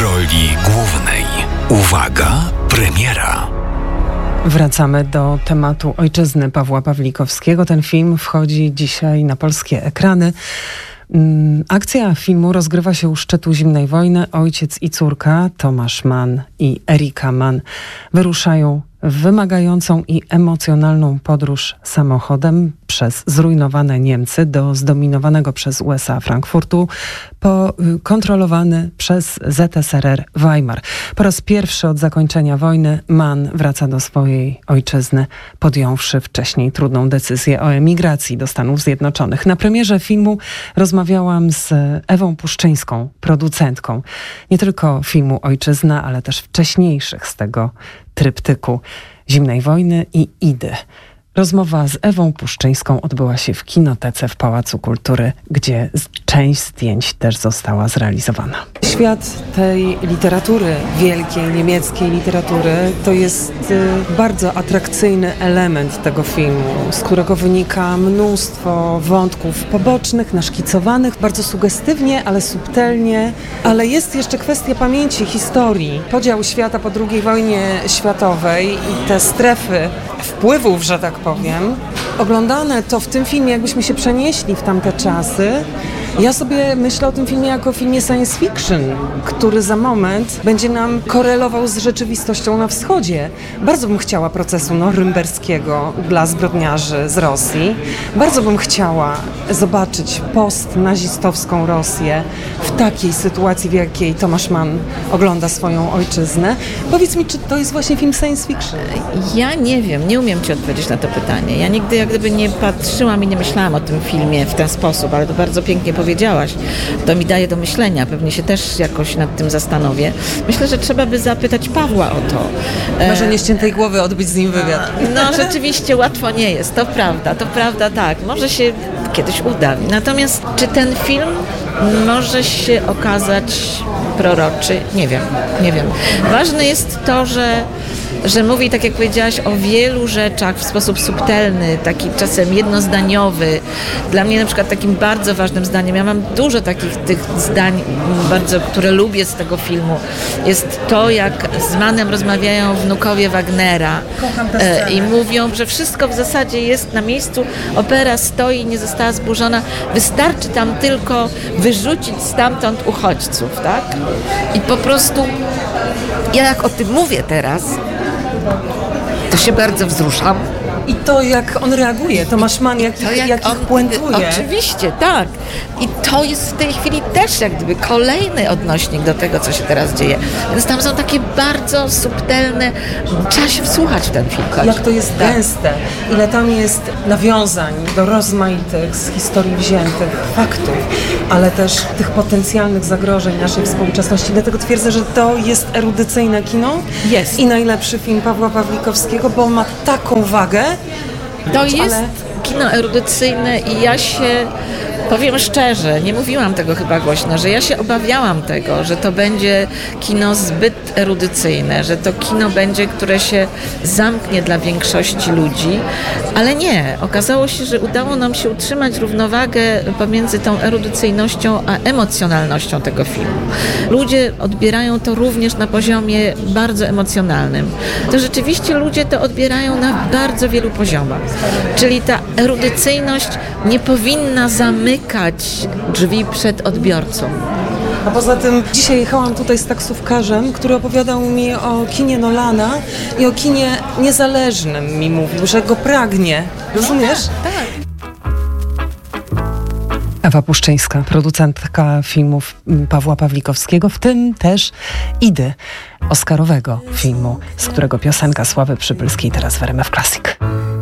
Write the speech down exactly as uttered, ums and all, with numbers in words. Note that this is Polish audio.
roli głównej. Uwaga, premiera. Wracamy do tematu ojczyzny Pawła Pawlikowskiego. Ten film wchodzi dzisiaj na polskie ekrany. Akcja filmu rozgrywa się u szczytu zimnej wojny. Ojciec i córka, Tomasz Mann i Erika Mann, wyruszają w wymagającą i emocjonalną podróż samochodem przez zrujnowane Niemcy do zdominowanego przez U S A Frankfurtu, po kontrolowany przez Z S R R Weimar. Po raz pierwszy od zakończenia wojny Mann wraca do swojej ojczyzny, podjąwszy wcześniej trudną decyzję o emigracji do Stanów Zjednoczonych. Na premierze filmu rozmawiałam z Ewą Puszczyńską, producentką nie tylko filmu Ojczyzna, ale też wcześniejszych z tego tryptyku Zimnej Wojny i Idy. Rozmowa z Ewą Puszczyńską odbyła się w Kinotece w Pałacu Kultury, gdzie część zdjęć też została zrealizowana. Świat tej literatury, wielkiej niemieckiej literatury, to jest y, bardzo atrakcyjny element tego filmu, z którego wynika mnóstwo wątków pobocznych, naszkicowanych, bardzo sugestywnie, ale subtelnie. Ale jest jeszcze kwestia pamięci, historii, podział świata po drugiej wojnie światowej i te strefy wpływów, że tak powiem. Oglądane to w tym filmie, jakbyśmy się przenieśli w tamte czasy. Ja sobie myślę o tym filmie jako o filmie science fiction, który za moment będzie nam korelował z rzeczywistością na wschodzie. Bardzo bym chciała procesu norymberskiego dla zbrodniarzy z Rosji. Bardzo bym chciała zobaczyć postnazistowską Rosję w takiej sytuacji, w jakiej Tomasz Mann ogląda swoją ojczyznę. Powiedz mi, czy to jest właśnie film science fiction? Ja nie wiem, nie umiem Ci odpowiedzieć na to pytanie. Ja nigdy jak gdyby nie patrzyłam i nie myślałam o tym filmie w ten sposób, ale to bardzo pięknie powiedziałaś. To mi daje do myślenia. Pewnie się też jakoś nad tym zastanowię. Myślę, że trzeba by zapytać Pawła o to. Może nie ściętej głowy odbyć z nim wywiad. No rzeczywiście łatwo nie jest. To prawda, to prawda, tak. Może się kiedyś uda. Natomiast czy ten film może się okazać proroczy? Nie wiem, nie wiem. Ważne jest to, że że mówi, tak jak powiedziałaś, o wielu rzeczach w sposób subtelny, taki czasem jednozdaniowy. Dla mnie na przykład takim bardzo ważnym zdaniem, ja mam dużo takich tych zdań, bardzo, które lubię z tego filmu, jest to, jak z Mannem rozmawiają wnukowie Wagnera e, i mówią, że wszystko w zasadzie jest na miejscu, opera stoi, nie została zburzona, wystarczy tam tylko wyrzucić stamtąd uchodźców, tak? I po prostu ja jak o tym mówię teraz, to się bardzo wzruszam. I to, jak on reaguje, Tomasz Mann, jak, to jak, jak on ich puentuje. Oczywiście, tak. I to jest w tej chwili też jak gdyby kolejny odnośnik do tego, co się teraz dzieje. Więc tam są takie bardzo subtelne, trzeba się wsłuchać w ten film. Chodzi. Jak to jest tak. gęste, ile tam jest nawiązań do rozmaitych z historii wziętych faktów, ale też tych potencjalnych zagrożeń naszej współczesności. Dlatego twierdzę, że to jest erudycyjne kino jest. I najlepszy film Pawła Pawlikowskiego, bo ma taką wagę. To jest ale... kino erudycyjne i ja się, powiem szczerze, nie mówiłam tego chyba głośno, że ja się obawiałam tego, że to będzie kino zbyt erudycyjne, że to kino będzie, które się zamknie dla większości ludzi, ale nie. Okazało się, że udało nam się utrzymać równowagę pomiędzy tą erudycyjnością a emocjonalnością tego filmu. Ludzie odbierają to również na poziomie bardzo emocjonalnym. To rzeczywiście ludzie to odbierają na bardzo wielu poziomach. Czyli ta erudycyjność nie powinna zamykać drzwi przed odbiorcą. A poza tym dzisiaj jechałam tutaj z taksówkarzem, który opowiadał mi o kinie Nolana i o kinie niezależnym mi mówił, że go pragnie. Rozumiesz? No tak, tak. Ewa Puszczyńska, producentka filmów Pawła Pawlikowskiego, w tym też Idy, oscarowego filmu, z którego piosenka Sławy Przybylskiej teraz w R M F Classic.